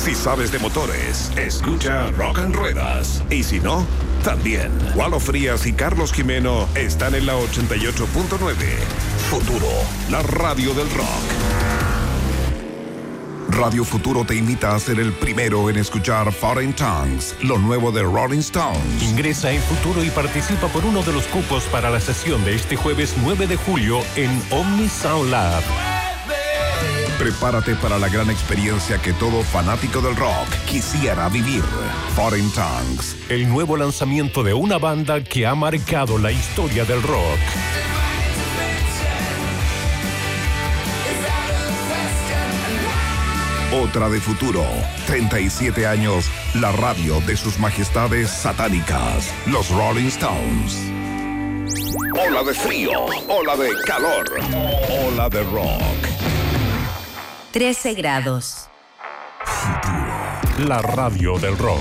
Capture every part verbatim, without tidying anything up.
Si sabes de motores, escucha Rock and Ruedas. Y si no, también. Walo Frías y Carlos Jimeno están en la ochenta y ocho punto nueve. Futuro, la radio del rock. Radio Futuro te invita a ser el primero en escuchar Foreign Tongues, lo nuevo de Rolling Stones. Ingresa en Futuro y participa por uno de los cupos para la sesión de este jueves nueve de julio en Omni Sound Lab. Prepárate para la gran experiencia que todo fanático del rock quisiera vivir. Foreign Tongues. El nuevo lanzamiento de una banda que ha marcado la historia del rock. Otra de Futuro. treinta y siete años, la radio de sus majestades satánicas, los Rolling Stones. Ola de frío, ola de calor, ola de rock. trece grados. Futuro, la radio del rock.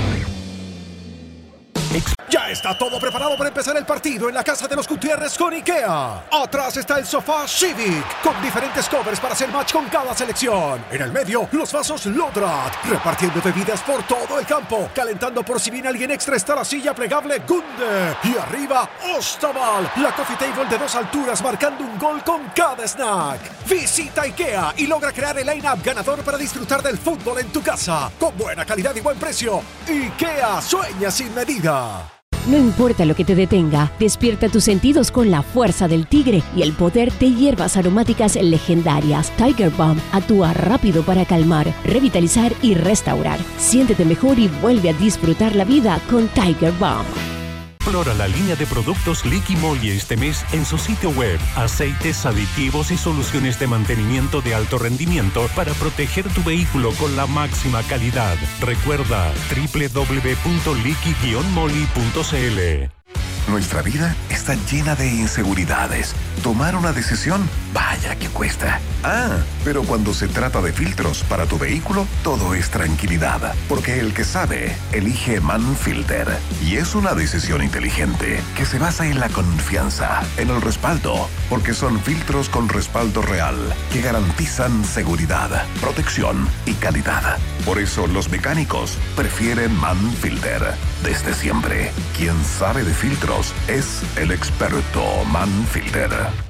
Ya está todo preparado para empezar el partido en la casa de los Gutiérrez con IKEA. Atrás está el sofá Civic, con diferentes covers para hacer match con cada selección. En el medio, los vasos Lodrat, repartiendo bebidas por todo el campo. Calentando por si viene alguien extra está la silla plegable Gunde. Y arriba, Ostaval, la coffee table de dos alturas marcando un gol con cada snack. Visita IKEA y logra crear el line-up ganador para disfrutar del fútbol en tu casa. Con buena calidad y buen precio. IKEA sueña sin medida. No importa lo que te detenga, despierta tus sentidos con la fuerza del tigre y el poder de hierbas aromáticas legendarias. Tiger Balm actúa rápido para calmar, revitalizar y restaurar. Siéntete mejor y vuelve a disfrutar la vida con Tiger Balm. Explora la línea de productos Liqui Moly este mes en su sitio web. Aceites, aditivos y soluciones de mantenimiento de alto rendimiento para proteger tu vehículo con la máxima calidad. Recuerda doble u doble u doble u punto liqui guion moly punto c l. Nuestra vida está llena de inseguridades. Tomar una decisión, vaya que cuesta. Ah, pero cuando se trata de filtros para tu vehículo, todo es tranquilidad. Porque el que sabe, elige Manfilter. Y es una decisión inteligente que se basa en la confianza, en el respaldo. Porque son filtros con respaldo real que garantizan seguridad, protección y calidad. Por eso los mecánicos prefieren Manfilter. Desde siempre, quien sabe de filtros es el experto Manfilter.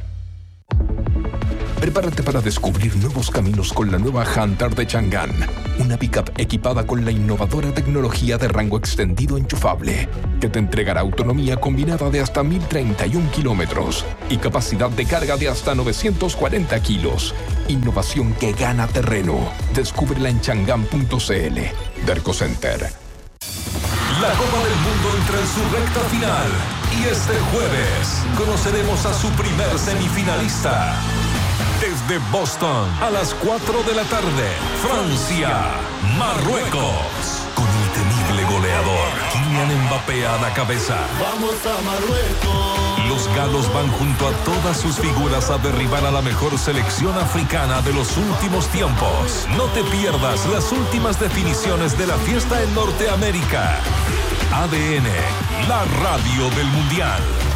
Prepárate para descubrir nuevos caminos con la nueva Hunter de Chang'an. Una pickup equipada con la innovadora tecnología de rango extendido enchufable, que te entregará autonomía combinada de hasta mil treinta y un kilómetros y capacidad de carga de hasta novecientos cuarenta kilos. Innovación que gana terreno. Descúbrela en chang'an punto c l. Derco Center. La Copa del Mundo entra en su recta final y este jueves conoceremos a su primer semifinalista. Desde Boston, a las cuatro de la tarde, Francia, Marruecos. Con el temible goleador, Kylian Mbappé a la cabeza. ¡Vamos a Marruecos! Los galos van junto a todas sus figuras a derribar a la mejor selección africana de los últimos tiempos. No te pierdas las últimas definiciones de la fiesta en Norteamérica. A D N, la radio del Mundial.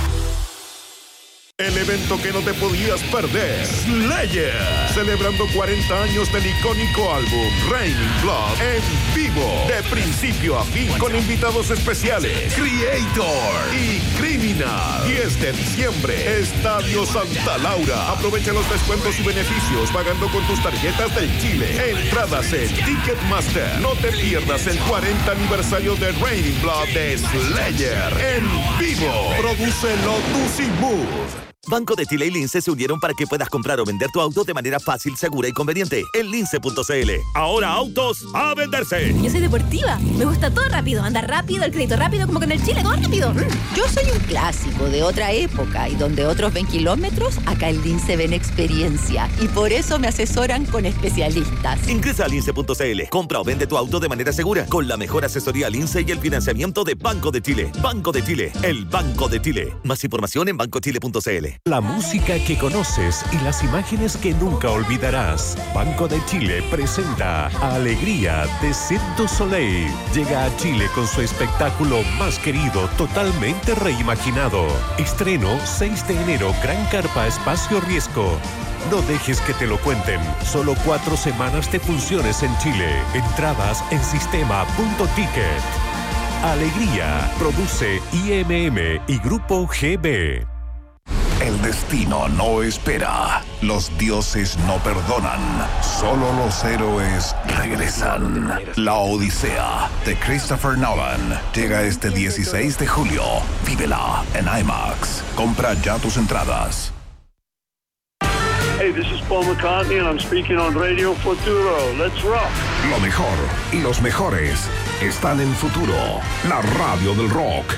El evento que no te podías perder, Slayer, celebrando cuarenta años del icónico álbum Raining Blood en vivo, de principio a fin, con invitados especiales, Creator y Criminal. diez de diciembre, Estadio Santa Laura. Aprovecha los descuentos y beneficios pagando con tus tarjetas del Chile. Entradas en Ticketmaster. No te pierdas el cuarenta aniversario de Raining Blood de Slayer en vivo. Prodúcelo Tusimove. Banco de Chile y Lince se unieron para que puedas comprar o vender tu auto de manera fácil, segura y conveniente en lince punto c l. Ahora autos a venderse. Yo soy deportiva, me gusta todo rápido, andar rápido, el crédito rápido, como que en el Chile todo rápido. Yo soy un clásico de otra época y donde otros ven kilómetros, acá en Lince ven experiencia y por eso me asesoran con especialistas. Ingresa a lince punto c l, compra o vende tu auto de manera segura con la mejor asesoría Lince y el financiamiento de Banco de Chile. Banco de Chile, el Banco de Chile. Más información en banco chile punto c l. La música que conoces y las imágenes que nunca olvidarás. Banco de Chile presenta Alegría de Cirque du Soleil. Llega a Chile con su espectáculo más querido, totalmente reimaginado. Estreno seis de enero, Gran Carpa Espacio Riesgo. No dejes que te lo cuenten. Solo cuatro semanas de funciones en Chile. Entradas en sistema punto ticket. Alegría produce I M M y Grupo G B. El destino no espera. Los dioses no perdonan. Solo los héroes regresan. La Odisea de Christopher Nolan llega este dieciséis de julio. Vívela en IMAX. Compra ya tus entradas. Hey, this is Paul McCartney and I'm speaking on Radio Futuro. Let's rock. Lo mejor y los mejores están en Futuro, la radio del rock.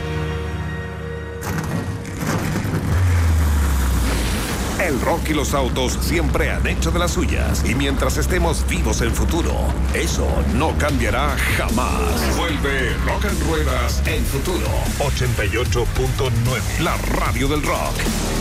El rock y los autos siempre han hecho de las suyas. Y mientras estemos vivos en Futuro, eso no cambiará jamás. Vuelve Rock en Ruedas en Futuro. ochenta y ocho punto nueve. La radio del rock.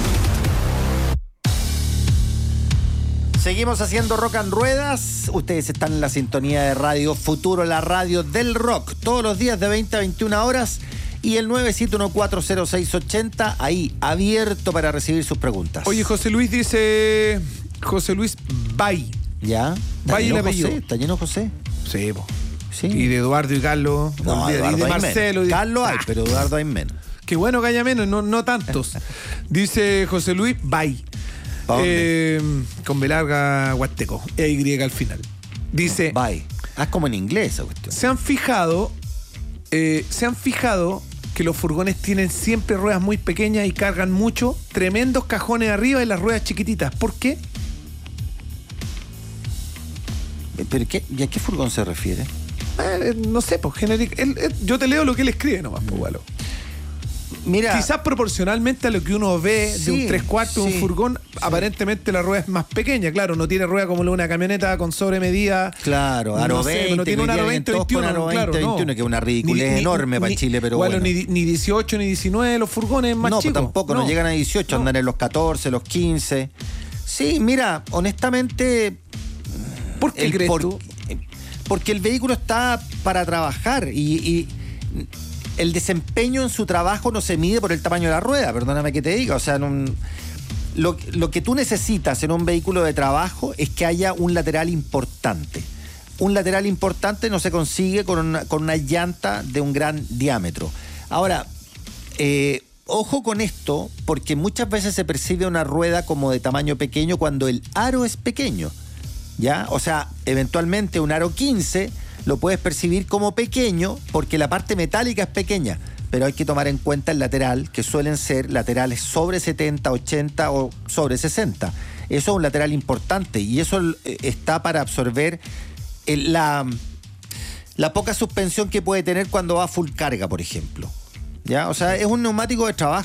Seguimos haciendo Rock en Ruedas. Ustedes están en la sintonía de Radio Futuro, la radio del rock. Todos los días de veinte a veintiuna horas. Y el nueve siete uno cuatro cero seis ochenta, ahí, abierto para recibir sus preguntas. Oye, José Luis dice... José Luis Bay. ¿Ya? Bay el apellido. ¿Está lleno José? Sí, po. Sí. Y de Eduardo y Carlos. No, olvida, Eduardo y de hay Marcelo. menos. Y... Carlos hay, Ah. pero Eduardo hay menos. Qué bueno que haya menos, no, no tantos. Dice José Luis Bay. Eh, con B larga huasteco. E Y al final. Dice... Bay. Ah, es como en inglés esa cuestión. Se han fijado... Eh, se han fijado que los furgones tienen siempre ruedas muy pequeñas y cargan mucho, tremendos cajones arriba y las ruedas chiquititas. ¿Por qué? ¿Pero qué? ¿Y a qué furgón se refiere? Eh, no sé, pues genérico. Él, él, yo te leo lo que él escribe nomás, pues, Gualo. Mira, quizás proporcionalmente a lo que uno ve sí, de un tres cuartos, sí, un furgón, sí. Aparentemente la rueda es más pequeña, claro, no tiene rueda como una camioneta con sobremedida. Claro, aro no sé, veinte, no tiene un aro veinte veintiuno, aro claro, veinte veintiuno, no. que es una ridiculez ni, enorme ni, para ni, Chile, pero bueno. bueno. Ni, ni dieciocho ni diecinueve los furgones más no, chicos. No, tampoco, no. no llegan a dieciocho, no. Andan en los catorce, los quince. Sí, mira, honestamente... ¿Por qué el, crees por, tú? Porque el vehículo está para trabajar y... y el desempeño en su trabajo no se mide por el tamaño de la rueda, perdóname que te diga. O sea, en un, lo, lo que tú necesitas en un vehículo de trabajo es que haya un lateral importante. Un lateral importante no se consigue con una, con una llanta de un gran diámetro. Ahora, eh, ojo con esto, porque muchas veces se percibe una rueda como de tamaño pequeño cuando el aro es pequeño, ¿ya? O sea, eventualmente un aro quince... lo puedes percibir como pequeño porque la parte metálica es pequeña, pero hay que tomar en cuenta el lateral, que suelen ser laterales sobre setenta, ochenta o sobre sesenta. Eso es un lateral importante y eso está para absorber el, la, la poca suspensión que puede tener cuando va a full carga, por ejemplo. ¿Ya? O sea, es un neumático de trabajo.